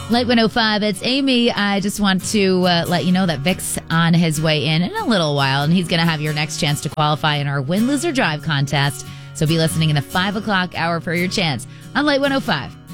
Light 105, it's Amy. I just want to let you know that Vic's on his way in a little while, and he's going to have your next chance to qualify in our Win, Lose, or Drive contest. So be listening in the 5 o'clock hour for your chance on Light 105.